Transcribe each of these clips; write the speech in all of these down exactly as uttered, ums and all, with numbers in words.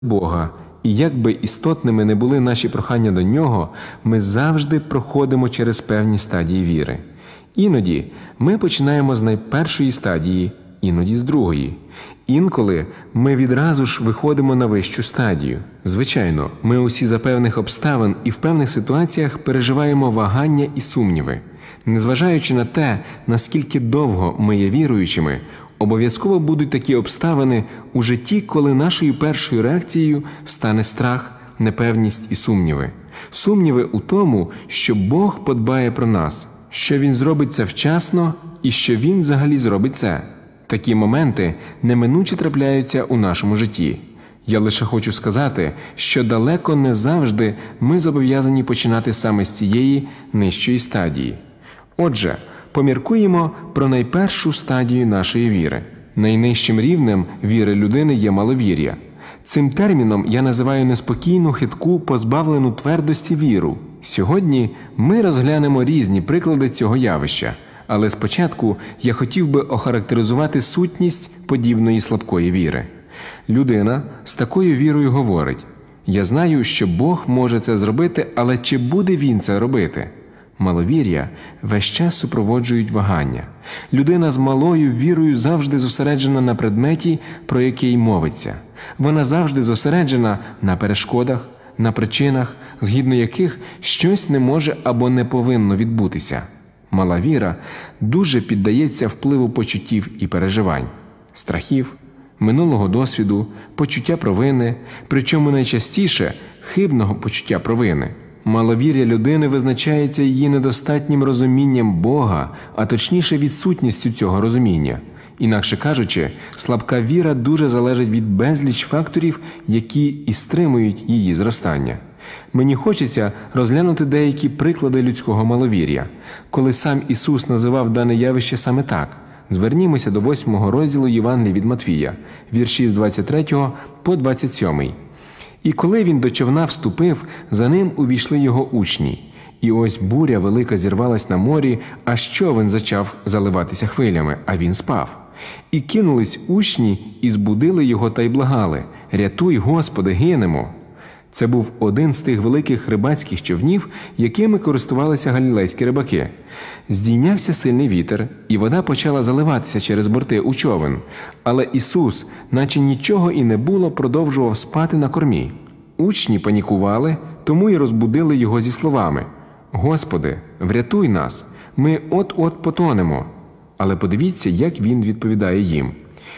Бога, і як би істотними не були наші прохання до Нього, ми завжди проходимо через певні стадії віри. Іноді ми починаємо з найпершої стадії, іноді з другої. Інколи ми відразу ж виходимо на вищу стадію. Звичайно, ми усі за певних обставин і в певних ситуаціях переживаємо вагання і сумніви. Незважаючи на те, наскільки довго ми є віруючими, обов'язково будуть такі обставини у житті, коли нашою першою реакцією стане страх, непевність і сумніви. Сумніви у тому, що Бог подбає про нас, що Він зробить це вчасно і що Він взагалі зробить це. Такі моменти неминуче трапляються у нашому житті. Я лише хочу сказати, що далеко не завжди ми зобов'язані починати саме з цієї нижчої стадії. Отже, поміркуємо про найпершу стадію нашої віри. Найнижчим рівнем віри людини є маловір'я. Цим терміном я називаю неспокійну, хитку, позбавлену твердості віру. Сьогодні ми розглянемо різні приклади цього явища, але спочатку я хотів би охарактеризувати сутність подібної слабкої віри. Людина з такою вірою говорить: «Я знаю, що Бог може це зробити, але чи буде Він це робити?» Маловір'я весь час супроводжують вагання. Людина з малою вірою завжди зосереджена на предметі, про який мовиться. Вона завжди зосереджена на перешкодах, на причинах, згідно яких щось не може або не повинно відбутися. Мала віра дуже піддається впливу почуттів і переживань, страхів, минулого досвіду, почуття провини, причому найчастіше хибного почуття провини. Маловір'я людини визначається її недостатнім розумінням Бога, а точніше відсутністю цього розуміння. Інакше кажучи, слабка віра дуже залежить від безліч факторів, які і стримують її зростання. Мені хочеться розглянути деякі приклади людського маловір'я, коли сам Ісус називав дане явище саме так. Звернімося до восьмого розділу Євангелія від Матвія, вірші з двадцять третього по двадцять сьомий. «І коли він до човна вступив, за ним увійшли його учні. І ось буря велика зірвалась на морі, аж човен зачав заливатися хвилями, а він спав. І кинулись учні, і збудили його та й благали: «Рятуй, Господи, гинемо!» Це був один з тих великих рибацьких човнів, якими користувалися галілейські рибаки. Здійнявся сильний вітер, і вода почала заливатися через борти у човен. Але Ісус, наче нічого і не було, продовжував спати на кормі. Учні панікували, тому й розбудили його зі словами: «Господи, врятуй нас! Ми от-от потонемо!» Але подивіться, як він відповідає їм.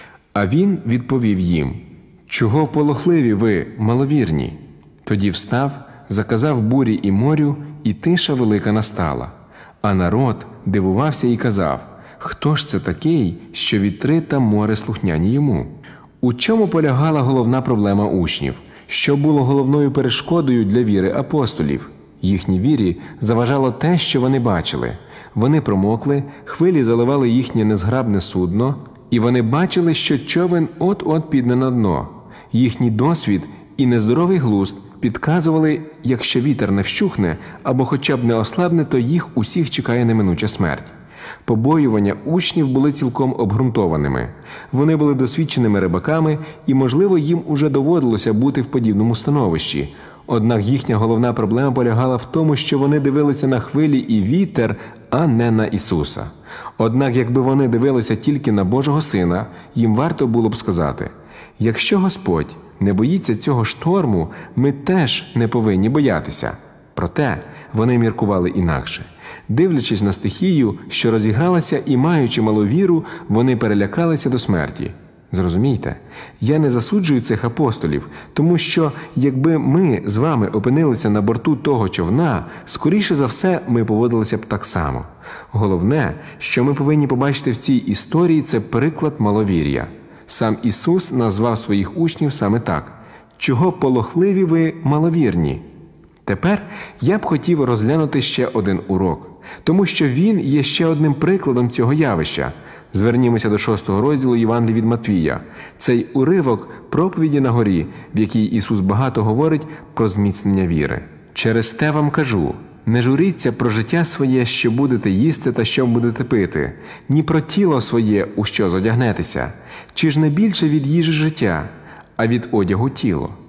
А він відповів їм: «Чого полохливі ви, маловірні?» Тоді встав, заказав бурі і морю, і тиша велика настала. А народ дивувався і казав: «Хто ж це такий, що вітри та море слухняні йому?» У чому полягала головна проблема учнів? Що було головною перешкодою для віри апостолів? Їхній вірі заважало те, що вони бачили. Вони промокли, хвилі заливали їхнє незграбне судно, і вони бачили, що човен от-от піде на дно. Їхній досвід і нездоровий глузд підказували, якщо вітер не вщухне або хоча б не ослабне, то їх усіх чекає неминуча смерть. Побоювання учнів були цілком обґрунтованими. Вони були досвідченими рибаками, і, можливо, їм уже доводилося бути в подібному становищі. Однак їхня головна проблема полягала в тому, що вони дивилися на хвилі і вітер, а не на Ісуса. Однак, якби вони дивилися тільки на Божого Сина, їм варто було б сказати: «Якщо Господь не боїться цього шторму, ми теж не повинні боятися». Проте вони міркували інакше. Дивлячись на стихію, що розігралася, і маючи малу віру, вони перелякалися до смерті. Зрозумійте, я не засуджую цих апостолів, тому що якби ми з вами опинилися на борту того човна, скоріше за все ми поводилися б так само. Головне, що ми повинні побачити в цій історії, це приклад маловір'я. Сам Ісус назвав своїх учнів саме так: «Чого полохливі ви, маловірні?» Тепер я б хотів розглянути ще один урок, тому що він є ще одним прикладом цього явища. Звернімося до шостого розділу Євангелія від Матвія. Цей уривок проповіді на горі, в якій Ісус багато говорить про зміцнення віри. «Через те вам кажу, не журіться про життя своє, що будете їсти та що будете пити, ні про тіло своє, у що зодягнетеся. Чи ж не більше від їжі життя, а від одягу тіло?